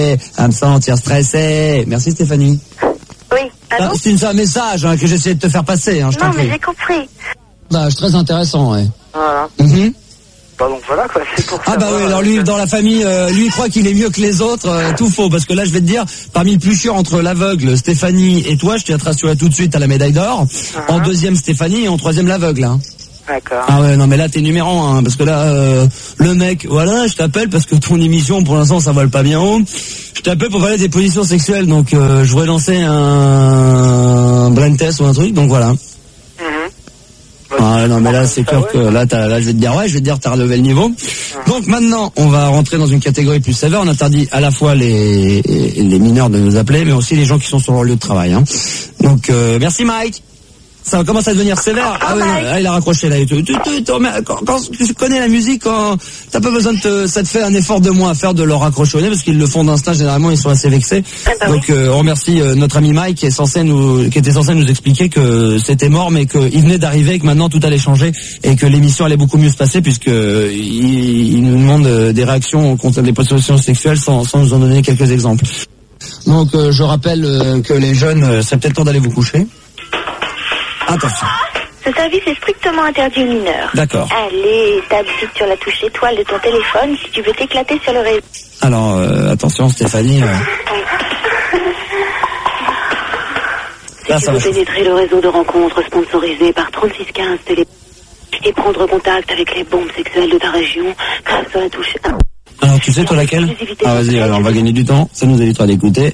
à me sentir stressé. Merci Stéphanie. Oui, allô? C'est un message que j'essaie de te faire passer. Je non, mais j'ai compris. Bah, c'est très intéressant, ouais. Voilà. Mm-hmm. Bah donc voilà quoi, c'est pour ça. Ah bah oui, alors lui, dans la famille, lui il croit qu'il est mieux que les autres, tout faux. Parce que là, je vais te dire, parmi le plus chiant entre l'aveugle, Stéphanie et toi, je tiens à te rassurer tout de suite à la médaille d'or. En deuxième, Stéphanie, et en troisième, l'aveugle. D'accord. Ah ouais, non mais là t'es numéro 1, parce que là le mec, voilà, je t'appelle parce que ton émission pour l'instant ça vole pas bien haut. Je t'appelle pour parler des positions sexuelles, donc je voudrais lancer un blind test ou un truc, donc voilà. Ah non mais là c'est clair que là je vais te dire t'as relevé le niveau. Donc maintenant on va rentrer dans une catégorie plus sévère. On interdit à la fois les mineurs de nous appeler, mais aussi les gens qui sont sur leur lieu de travail. Donc merci Mike. Ça commence à devenir sévère. Ah oui, il a raccroché là. Quand tu connais la musique, t'as pas besoin ça te fait un effort de moins à faire de leur raccrocher au nez, parce qu'ils le font d'instinct, généralement ils sont assez vexés. Donc on remercie notre ami Mike qui était censé nous expliquer que c'était mort, mais qu'il venait d'arriver et que maintenant tout allait changer et que l'émission allait beaucoup mieux se passer, puisque il nous demande des réactions contre les positions sexuelles sans nous en donner quelques exemples. Donc je rappelle que les jeunes, c'est peut-être temps d'aller vous coucher. Attention. Ce service est strictement interdit aux mineurs. D'accord. Allez, t'appuies sur la touche étoile de ton téléphone si tu veux t'éclater sur le réseau. Alors, attention Stéphanie. Si tu veux pénétrer le réseau de rencontres sponsorisé par 3615 Télé et prendre contact avec les bombes sexuelles de ta région, grâce sur la touche 1. Alors, tu sais toi laquelle? Ah vas-y, alors on va gagner du temps. Ça nous évitera d'écouter.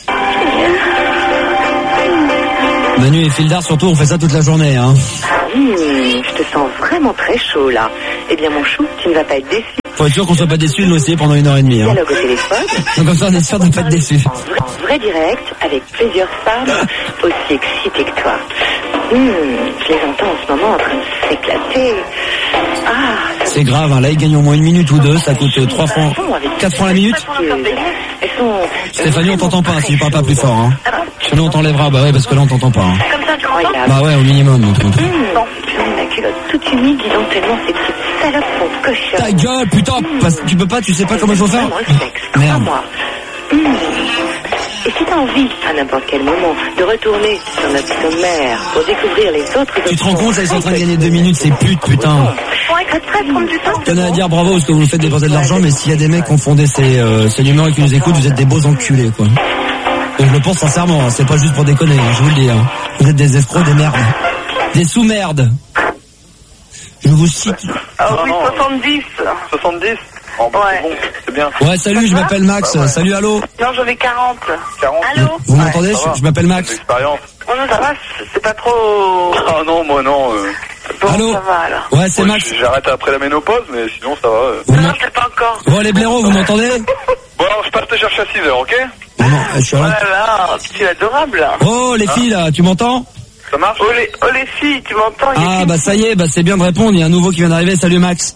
Manu et Fildar, surtout, on fait ça toute la journée, Je te sens vraiment très chaud, là. Eh bien, mon chou, tu ne vas pas être déçu. Faut être sûr qu'on soit pas déçus, nous aussi, pendant 1h30. Dialogue au téléphone. Donc comme ça, on est sûr de ne pas être déçus. En vrai direct, avec plusieurs femmes aussi excitées que toi. Je les entends en ce moment en train de s'éclater. C'est grave, là, ils gagnent au moins 1 minute ou 2, ça coûte 4 francs la minute. Stéphanie, on t'entend pas, si tu parles pas plus fort, Sinon on t'enlèvera, bah ouais, parce que là on t'entend pas. Comme ça, tu crois? Bah ouais, au minimum. Bon, la culotte toute humide, dis donc tellement ces petites salopes sont cochonnes. Ta gueule, putain, tu peux pas, tu sais pas comment il faut faire? Merde. Et si t'as envie, à n'importe quel moment, de retourner sur notre sommaire pour découvrir les autres... Tu te rends compte, là, ils sont en train de gagner 2 minutes, c'est pute, putain. Je tenais à dire bravo, parce que vous nous faites dépenser de l'argent, mais s'il y a des mecs qui ont fondé ces numéros et qui nous écoutent, vous êtes des beaux enculés, quoi. Et je le pense sincèrement, c'est pas juste pour déconner, je vous le dis, Vous êtes des escrocs, des merdes. Des sous-merdes. Je vous cite. Ah oui, 70. 70? Oh, bah, ouais. Bon, c'est bien. Ouais, salut, je m'appelle Max. Ouais. Salut, allô? Non, j'en ai 40. 40? Allô? Vous m'entendez? Je m'appelle Max. Expérience. Oh non, ça va, c'est pas trop... Ah non, moi non. Bon, allô? Ça va, alors. Ouais, c'est Max. J'arrête après la ménopause, mais sinon ça va. Non, c'est pas encore. Bon, les blaireaux, vous m'entendez? Bon, alors je passe te chercher à 6h, ok? Non, je suis là. Oh là là, tu es adorable, là. Oh, les filles, là, tu m'entends? Ça marche? Oh les filles, tu m'entends? Ah, bah ça y est, bah c'est bien de répondre, il y a un nouveau qui vient d'arriver. Salut, Max.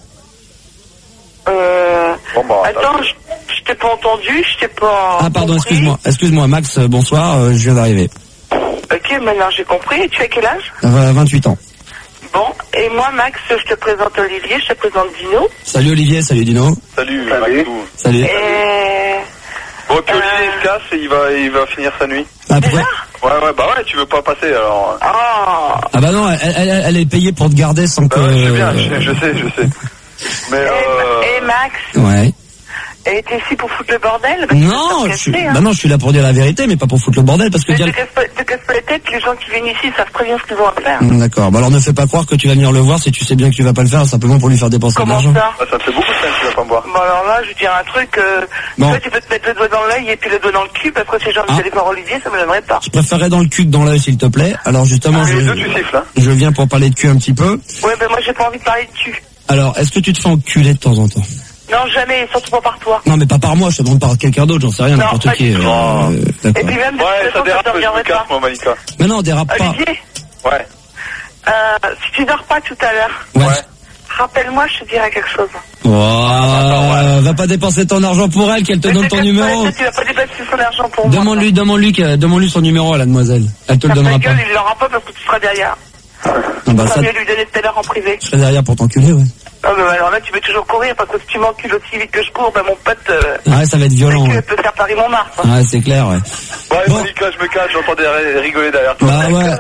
Bon, bah, attends, je t'ai pas entendu, je t'ai pas... Ah, pardon, compris. excuse-moi, Max, bonsoir, je viens d'arriver. Ok, maintenant j'ai compris. Et tu as quel âge? 28 ans. Bon, et moi, Max, je te présente Olivier, je te présente Dino. Salut Olivier, salut Dino. Salut. Maxou. Salut. Bon, puis Olivier il se casse et il va finir sa nuit. Après... Ouais, bah ouais, tu veux pas passer alors. Ah bah non, elle est payée pour te garder sans que... je sais bien, je sais. Mais Et Max? Ouais. Et t'es ici pour foutre le bordel? Non, je suis là pour dire la vérité, mais pas pour foutre le bordel, parce que... Mais te casse pas la tête, les gens qui viennent ici savent très bien ce qu'ils ont à faire. D'accord, bah alors ne fais pas croire que tu vas venir le voir si tu sais bien que tu vas pas le faire, simplement pour lui faire dépenser de l'argent. Comment ça? Ça te fait beaucoup de peine, tu vas pas me voir. Bon alors là, je vais dire un truc, bon. Toi tu peux te mettre le doigt dans l'œil et puis le doigt dans le cul, parce que ces gens qui allaient voir Olivier, ça me l'aimerait pas. Je préférerais dans le cul que dans l'œil, s'il te plaît. Alors justement, les deux, tu siffles, je viens pour parler de cul un petit peu. Ouais, ben moi j'ai pas envie de parler de cul. Alors, est-ce que tu te fais enculer de temps en temps? Non, jamais, surtout pas par toi. Non, mais pas par moi, je te demande par quelqu'un d'autre, j'en sais rien, n'importe qui. D'accord. Et puis même, ouais, ça dérape, je me casse, moi, Malika. Mais non, dérape pas. Olivier? Ouais. Si tu dors pas tout à l'heure. Ouais. Rappelle-moi, je te dirai quelque chose. Va pas dépenser ton argent pour elle, qu'elle te donne ton numéro. Tu vas pas dépenser son argent pour moi. Demande-lui son numéro à la demoiselle. Elle te le donnera pas. Il l'aura pas parce que tu seras derrière. Ah bah ça mieux lui donner tout à l'heure en privé. Je serai derrière pour t'enculer, ouais. Non, mais alors là, tu veux toujours courir parce que si tu m'encules aussi vite que je cours, ben mon pote. Ouais, ça va être violent. Ouais. peut faire Paris-Montmartre. Hein. Ouais, c'est clair, ouais. Ouais, Monica, je me cache, j'entendais rigoler derrière toi. Bah ouais.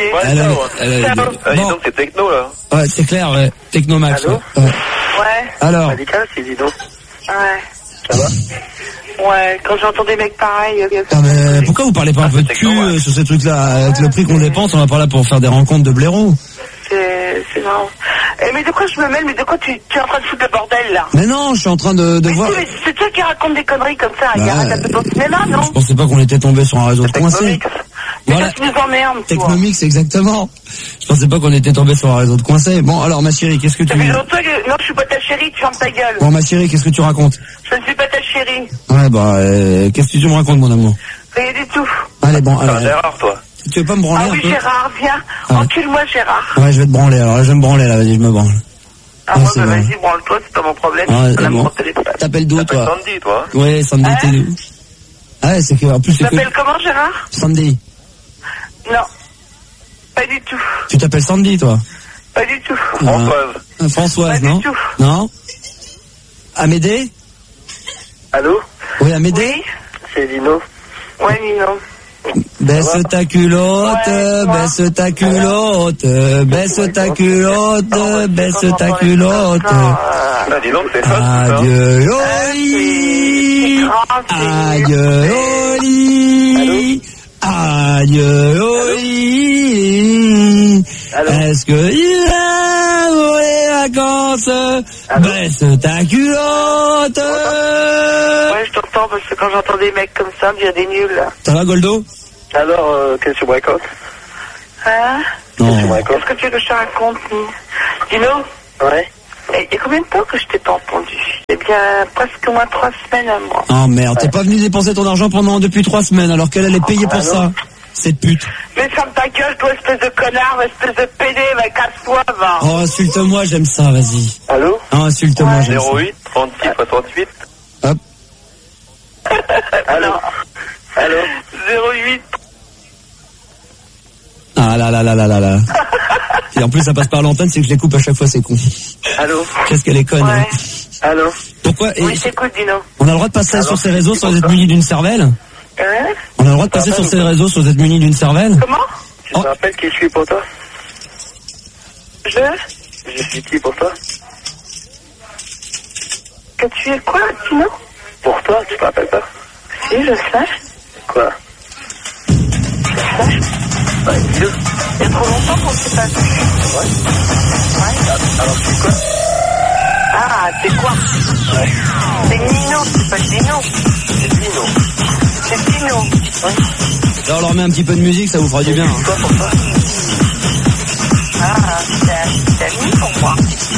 Donc c'est techno, là. Ouais, c'est clair, ouais. Technomax. Allô? Ouais. Alors. Monica, c'est Dino. Ouais. Ça va? Ouais, quand j'entends des mecs pareils... Ah mais pourquoi vous parlez pas un peu de cul sur ces trucs-là? Avec le prix qu'on dépense, on va pas là pour faire des rencontres de blaireaux. C'est marrant. Mais de quoi je me mêle? Mais de quoi tu es en train de foutre le bordel, là? Mais non, je suis en train de voir... Mais c'est toi qui raconte des conneries comme ça. Il y a un peu de cinéma, non? Je pensais pas qu'on était tombé sur un réseau de coincés. Voilà. Tu nous emmerdes, Technomix, exactement. Je pensais pas qu'on était tombé sur un réseau de coincés. Bon, alors, ma chérie, qu'est-ce que tu... Non, je suis pas ta chérie, tu fermes ta gueule. Bon, ma chérie, qu'est-ce que tu racontes? Je ne suis pas ta chérie. Ouais, bah, qu'est-ce que tu me racontes, mon amour? Rien du tout. Allez, bon, alors... Gérard, toi. Tu veux pas me branler un peu? Ah oui, Gérard, viens. Encule-moi, Gérard. Ouais, je vais te branler, alors. Je vais me branler, là, vas-y, je me branle. Ah, moi, bah, vas-y, branle-toi, c'est pas mon problème. Ouais, bon. T'appelles d'où, toi? Sandy, toi. Ouais, Sandy, t'es d'où? Ah ouais, c'est que, en plus, c'est que... Tu t'appelles comment, Gérard? Sandy. Non. Pas du tout. Tu t'appelles Sandy, toi? Pas du tout. Françoise. Françoise, pas non? Du tout. Non? Amédée? Allô? Oui, Amédée? Oui. C'est Lino. Ouais, Lino. Baisse ta culotte, baisse ta culotte, baisse ta culotte, baisse ta culotte. Dis donc, c'est ça. Adieu, Oli. Adieu, Oli. Adieu, Oli. Est-ce que il a pour les vacances? Baisse ta culotte. Ouais, je t'entends parce que quand j'entends des mecs comme ça, il y a des nuls, là. Ça va, Goldo? Alors, qu'est-ce que tu me racontes? Hein? Non. Qu'est-ce que tu veux que je te raconte, Dino? Ouais. Il y a combien de temps que je t'ai pas entendu? Eh bien, presque au moins 3 semaines à moi. Oh merde, t'es pas venu dépenser ton argent depuis 3 semaines alors qu'elle allait payer pour ça. Cette pute. Mais ferme ta gueule, toi, espèce de connard, espèce de pédé, va, casse-toi, va. Oh, insulte-moi, j'aime ça, vas-y. Allô? Oh, insulte-moi, j'aime ça. 08 36 68. Hop. Allô? 08. Ah là là là là là là. Et en plus, ça passe par l'antenne, c'est que je les coupe à chaque fois, c'est con. Allô? Qu'est-ce qu'elle est conne, ouais. hein. Allô? Pourquoi? Oui, j'écoute, Dino. On a le droit de passer sur ces réseaux sans être muni d'une cervelle? On a le droit de passer sur ces réseaux sans être muni d'une cervelle? Comment? Tu te rappelles qui je suis pour toi? Je suis qui pour toi? Que tu es quoi, Dino? Pour toi, tu te rappelles pas? Si, je sais. Quoi? Je sais. Ouais, dis-le. Il y a trop longtemps qu'on s'est pas vu. Ouais. Alors, tu es quoi? Ah, c'est quoi? Ouais. C'est Nino, c'est pas Dino. C'est Dino. C'est Dino. Ouais. Là, on leur met un petit peu de musique, ça vous fera du bien. Quoi pour toi? Ah, c'est ami pour moi.